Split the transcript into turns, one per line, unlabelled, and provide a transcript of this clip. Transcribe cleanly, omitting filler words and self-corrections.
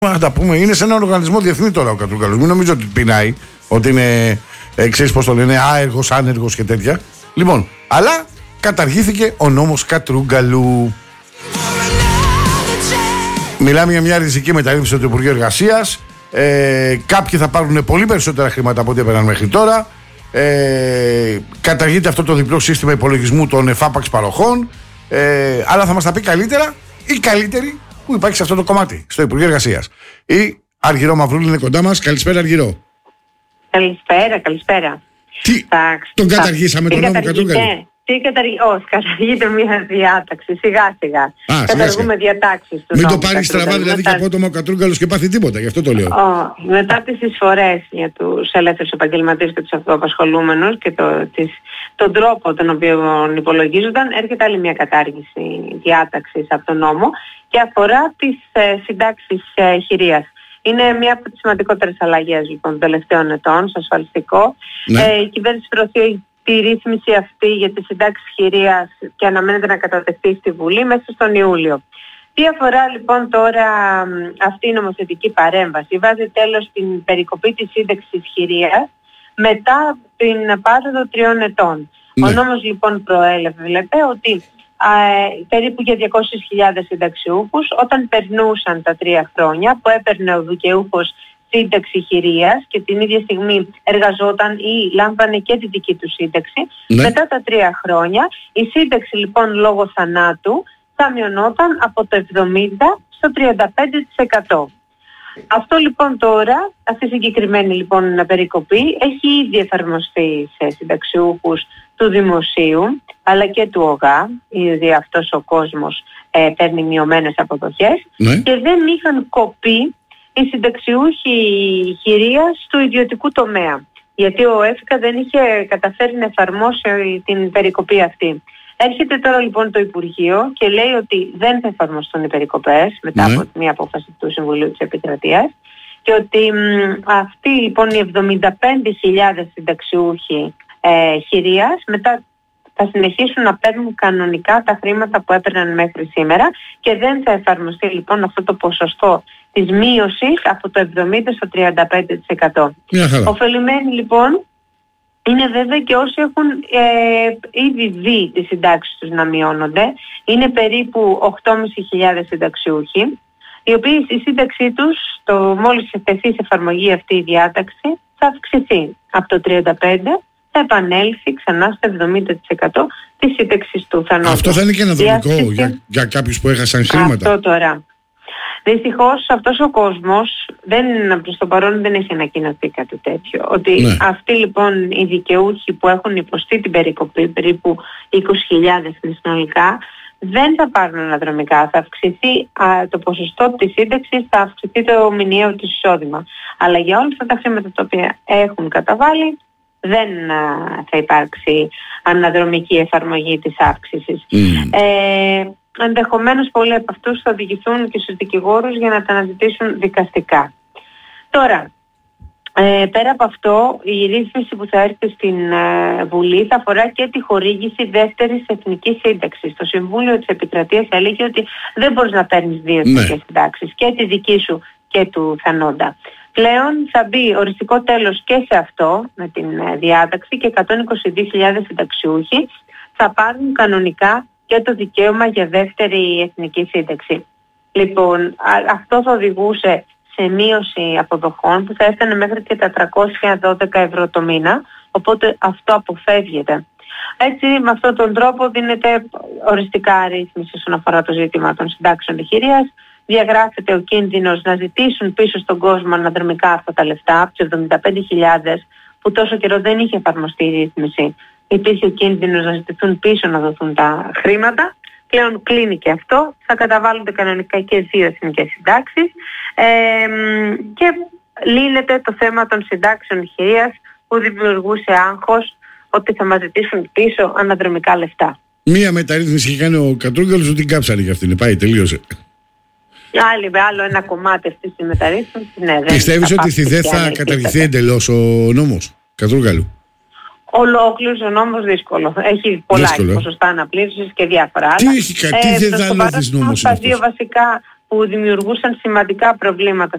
Να τα πούμε, είναι σε ένα οργανισμό διεθνή τώρα ο Κατρούγκαλος. Μην νομίζω ότι πεινάει, ότι είναι, ξέρεις πώς το λένε, άεργος, άνεργος και τέτοια. Λοιπόν, αλλά καταργήθηκε ο νόμος Κατρούγκαλου. Μιλάμε για μια ριζική μεταρρύθμιση του Υπουργείου Εργασίας. Κάποιοι θα πάρουν πολύ περισσότερα χρήματα από ό,τι έπαιρναν μέχρι τώρα. Καταργείται αυτό το διπλό σύστημα υπολογισμού των εφάπαξ παροχών. Αλλά θα μας τα πει καλύτερα ή καλύτερη που υπάρχει σε αυτό το κομμάτι, στο Υπουργείο Εργασίας. Η Αργυρό Μαυρούλη είναι κοντά μας. Καλησπέρα, Αργυρό.
Καλησπέρα.
Τον καταργήσαμε τον νόμο Κατρούγκαλου?
Όχι, καταργείται μια διάταξη. Σιγά-σιγα. Καταργούμε διατάξεις του.
Μην το πάρει στραβά, δηλαδή, και απότομα ο Κατρούγκαλος και πάθει τίποτα, γι' αυτό το λέω.
Μετά τις εισφορές για τους ελεύθερους επαγγελματίες και τους αυτοαπασχολούμενους και τον τρόπο τον οποίο υπολογίζονταν, έρχεται άλλη μια κατάργηση διάταξης από τον νόμο και αφορά τις συντάξεις χειρίας. Είναι μία από τις σημαντικότερες αλλαγές λοιπόν των τελευταίων ετών στο ασφαλιστικό.
Ναι.
Η κυβέρνηση προωθεί τη ρύθμιση αυτή για τις συντάξεις χειρίας και αναμένεται να κατατεθεί στη Βουλή μέσα στον Ιούλιο. Τι αφορά λοιπόν τώρα αυτή η νομοθετική παρέμβαση? Βάζει τέλος στην περικοπή της σύνταξης χειρίας μετά την πάροδο 3 ετών.
Ναι.
Ο νόμος λοιπόν προέβλεπε ότι περίπου για 200.000 συνταξιούχους, όταν περνούσαν τα 3 χρόνια που έπαιρνε ο δικαιούχος σύνταξη χειρίας και την ίδια στιγμή εργαζόταν ή λάμβανε και τη δική του σύνταξη,
ναι, μετά
τα 3 χρόνια η σύνταξη λοιπόν λόγω θανάτου θα μειωνόταν από το 70% στο 35%. Αυτό λοιπόν τώρα, αυτή η συγκεκριμένη λοιπόν περικοπή έχει ήδη εφαρμοστεί σε συνταξιούχους του δημοσίου αλλά και του ΟΓΑ, ήδη αυτός ο κόσμος παίρνει μειωμένες αποδοχές,
ναι,
και δεν είχαν κοπεί οι συνταξιούχοι χειρίας του ιδιωτικού τομέα, γιατί ο ΕΦΚΑ δεν είχε καταφέρει να εφαρμόσει την περικοπή αυτή. Έρχεται τώρα λοιπόν το Υπουργείο και λέει ότι δεν θα εφαρμοστούν οι περικοπές μετά από μια απόφαση του Συμβουλίου της Επικρατείας και ότι αυτοί λοιπόν οι 75.000 συνταξιούχοι χειρίας μετά θα συνεχίσουν να παίρνουν κανονικά τα χρήματα που έπαιρναν μέχρι σήμερα και δεν θα εφαρμοστεί λοιπόν αυτό το ποσοστό της μείωσης από το 70% στο 35%. Ωφελημένοι λοιπόν είναι βέβαια και όσοι έχουν ήδη δει τις συντάξεις τους να μειώνονται. Είναι περίπου 8.500 συνταξιούχοι, οι οποίοι η σύνταξή τους, μόλις τεθεί σε εφαρμογή αυτή η διάταξη, θα αυξηθεί από το 35% θα επανέλθει ξανά στο 70% της σύνταξης του θανάτου.
Αυτό θα είναι και αναδρομικό για κάποιους που έχασαν χρήματα.
Αυτό τώρα. Δυστυχώς αυτός ο κόσμος προς το παρόν δεν έχει ανακοινωθεί κάτι τέτοιο. Ότι
ναι,
αυτοί λοιπόν οι δικαιούχοι που έχουν υποστεί την περικοπή, περίπου 20.000 συνολικά, δεν θα πάρουν αναδρομικά. Θα αυξηθεί το ποσοστό της σύνταξης, θα αυξηθεί το μηνιαίο τους εισόδημα. Αλλά για όλα αυτά τα χρήματα τα οποία έχουν καταβάλει, δεν θα υπάρξει αναδρομική εφαρμογή της αύξησης. Ενδεχομένως πολλοί από αυτούς θα οδηγηθούν και στους δικηγόρους για να τα αναζητήσουν δικαστικά. Τώρα, πέρα από αυτό, η ρύθμιση που θα έρθει στην Βουλή θα αφορά και τη χορήγηση δεύτερης εθνικής σύνταξης. Το Συμβούλιο της Επικρατείας έλεγε ότι δεν μπορείς να παίρνεις 2 εθνικές συντάξεις, και τη δική σου και του θανόντα. Πλέον θα μπει οριστικό τέλος και σε αυτό με την διάταξη και 122.000 συνταξιούχοι θα πάρουν κανονικά και το δικαίωμα για δεύτερη εθνική σύνταξη. Λοιπόν, αυτό θα οδηγούσε σε μείωση αποδοχών που θα έφτανε μέχρι και τα 312 ευρώ το μήνα, οπότε αυτό αποφεύγεται. Έτσι, με αυτόν τον τρόπο δίνεται οριστικά ρύθμιση όσον αφορά το ζήτημα των συντάξεων χειρίας. Διαγράφεται ο κίνδυνος να ζητήσουν πίσω στον κόσμο αναδρομικά αυτά τα λεφτά από τους 75.000 που τόσο καιρό δεν είχε εφαρμοστεί η ρύθμιση. Υπήρχε ο κίνδυνος να ζητηθούν πίσω να δοθούν τα χρήματα. Πλέον κλείνει και αυτό. Θα καταβάλλονται κανονικά και 2 εθνικές συντάξεις και λύνεται το θέμα των συντάξεων χειρίας που δημιουργούσε άγχος ότι θα μας ζητήσουν πίσω αναδρομικά λεφτά.
Μία μεταρρύθμιση είχε κάνει ο Κατρούγκαλος, ότι την κάψανε για αυτήν. Πάει, τελείωσε.
Άλλο ένα κομμάτι αυτής της μεταρρύθμισης. Ναι,
πιστεύεις ότι δεν θα καταργηθεί εντελώς ο νόμος Κατρούγκαλου?
Ολόκληρος ο νόμος δύσκολο. Έχει πολλά ποσοστά αναπλήρωσης και διάφορα άλλα.
Τι έχει κάτι δεδαλώδης νόμος είναι αυτός?
που δημιουργούσαν σημαντικά προβλήματα